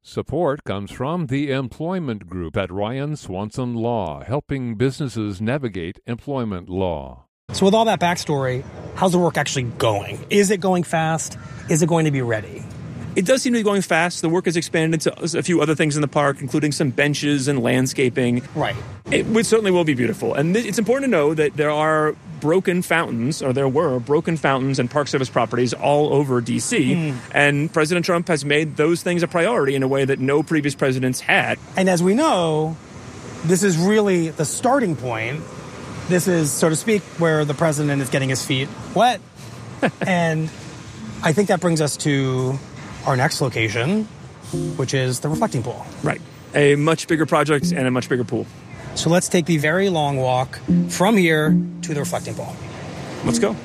Support comes from the Employment Group at Ryan Swanson Law, helping businesses navigate employment law. So with all that backstory, how's the work actually going? Is it going fast? Is it going to be ready? It does seem to be going fast. The work has expanded to a few other things in the park, including some benches and landscaping. Right. It certainly will be beautiful. And it's important to know that there were broken fountains and Park Service properties all over D.C. And President Trump has made those things a priority in a way that no previous presidents had. And as we know, this is really the starting point. This is, so to speak, where the president is getting his feet wet. And I think that brings us to our next location, which is the reflecting pool. Right. A much bigger project and a much bigger pool. So let's take the very long walk from here to the reflecting pool. Let's go.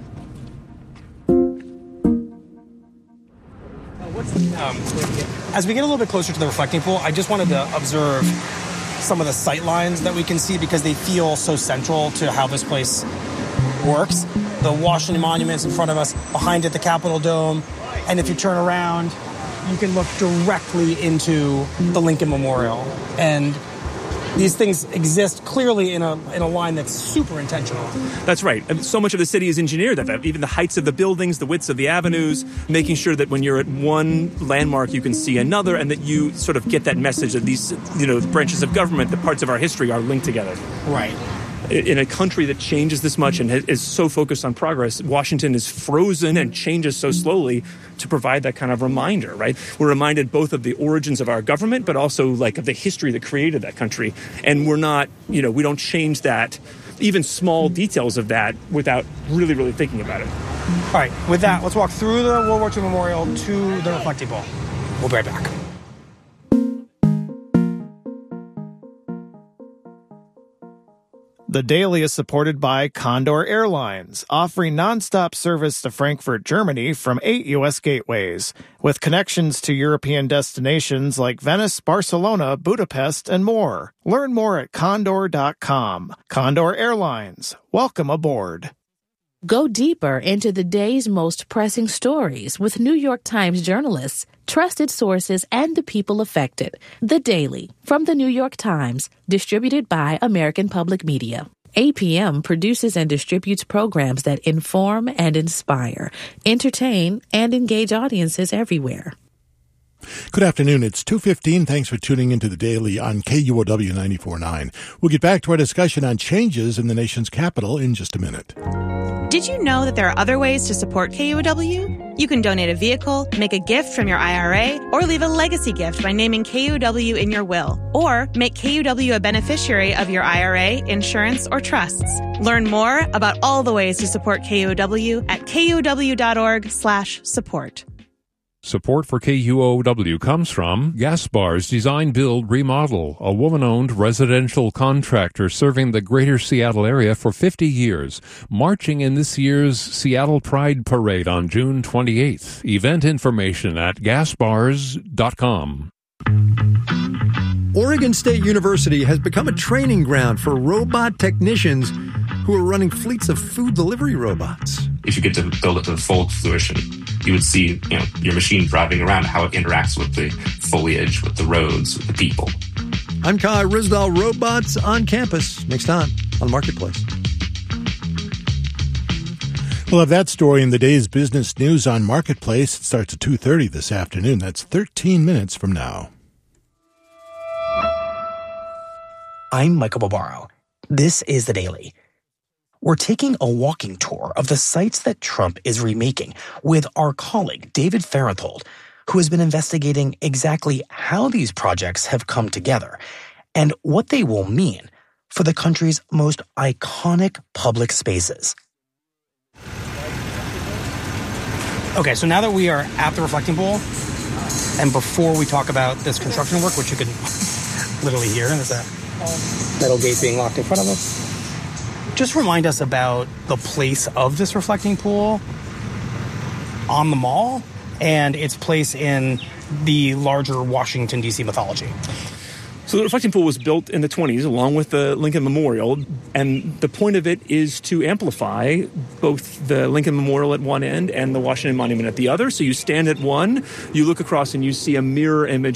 As we get a little bit closer to the reflecting pool, I just wanted to observe some of the sight lines that we can see because they feel so central to how this place works. The Washington Monument's in front of us, behind it the Capitol Dome, and if you turn around, you can look directly into the Lincoln Memorial. And these things exist clearly in a line that's super intentional. That's right. And so much of the city is engineered that even the heights of the buildings, the widths of the avenues, making sure that when you're at one landmark, you can see another, and that you sort of get that message that these, branches of government, the parts of our history are linked together. Right. In a country that changes this much and is so focused on progress, Washington is frozen and changes so slowly to provide that kind of reminder, right? We're reminded both of the origins of our government, but also of the history that created that country. And we're not, we don't change that, even small details of that, without really, really thinking about it. All right, with that, let's walk through the World War II Memorial to the reflecting pool. We'll be right back. The Daily is supported by Condor Airlines, offering nonstop service to Frankfurt, Germany from 8 U.S. gateways, with connections to European destinations like Venice, Barcelona, Budapest, and more. Learn more at condor.com. Condor Airlines. Welcome aboard. Go deeper into the day's most pressing stories with New York Times journalists, trusted sources, and the people affected. The Daily, from the New York Times, distributed by American Public Media. APM produces and distributes programs that inform and inspire, entertain, and engage audiences everywhere. Good afternoon. It's 2:15. Thanks for tuning into the Daily on KUOW 94.9. We'll get back to our discussion on changes in the nation's capital in just a minute. Did you know that there are other ways to support KUOW? You can donate a vehicle, make a gift from your IRA, or leave a legacy gift by naming KUOW in your will, or make KUOW a beneficiary of your IRA, insurance, or trusts. Learn more about all the ways to support KUOW at kuow.org/support. Support for KUOW comes from Gasbars Design Build Remodel, a woman-owned residential contractor serving the greater Seattle area for 50 years, marching in this year's Seattle Pride Parade on June 28th. Event information at gasbars.com. Oregon State University has become a training ground for robot technicians who are running fleets of food delivery robots. If you get to build it to full fruition, you would see, your machine driving around, how it interacts with the foliage, with the roads, with the people. I'm Kai Risdall. Robots on Campus, next time on Marketplace. We'll have that story in the day's business news on Marketplace. It starts at 2:30 this afternoon. That's 13 minutes from now. I'm Michael Barbaro. This is The Daily. We're taking a walking tour of the sites that Trump is remaking with our colleague, David Fahrenthold, who has been investigating exactly how these projects have come together and what they will mean for the country's most iconic public spaces. Okay, so now that we are at the reflecting pool, and before we talk about this construction work, which you can literally hear, there's a metal gate being locked in front of us. Just remind us about the place of this reflecting pool on the mall and its place in the larger Washington, D.C. mythology. So the reflecting pool was built in the 20s along with the Lincoln Memorial, and the point of it is to amplify both the Lincoln Memorial at one end and the Washington Monument at the other. So you stand at one, you look across and you see a mirror image